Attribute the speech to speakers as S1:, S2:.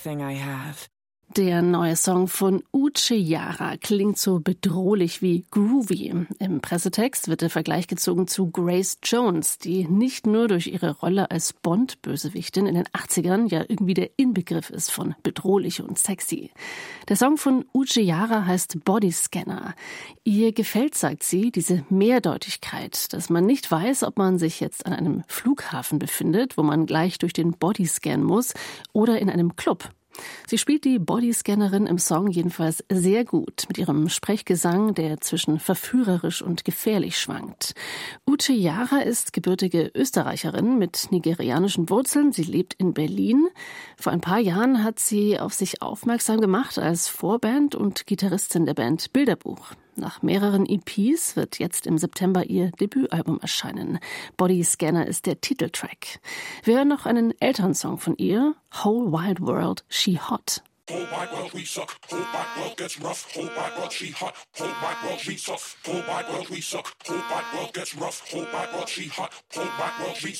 S1: everything I have.
S2: Der neue Song von Uche Jara klingt so bedrohlich wie groovy. Im Pressetext wird der Vergleich gezogen zu Grace Jones, die nicht nur durch ihre Rolle als Bond-Bösewichtin in den 80ern ja irgendwie der Inbegriff ist von bedrohlich und sexy. Der Song von Uche Jara heißt Bodyscanner. Ihr gefällt, sagt sie, diese Mehrdeutigkeit, dass man nicht weiß, ob man sich jetzt an einem Flughafen befindet, wo man gleich durch den Bodyscan muss, oder in einem Club. Sie spielt die Bodyscannerin im Song jedenfalls sehr gut mit ihrem Sprechgesang, der zwischen verführerisch und gefährlich schwankt. Uche Jara ist gebürtige Österreicherin mit nigerianischen Wurzeln. Sie lebt in Berlin. Vor ein paar Jahren hat sie auf sich aufmerksam gemacht als Vorband und Gitarristin der Band Bilderbuch. Nach mehreren EPs wird jetzt im September ihr Debütalbum erscheinen. Bodyscanner ist der Titeltrack. Wir hören noch einen älteren Song von ihr, Whole Wide World, She Hot.
S3: Whole wide world we suck, whole wide world gets rough, whole wide world she hot, whole wide world we suck, whole wide world we suck, whole wide world gets rough, whole wide world she hot, whole wide world we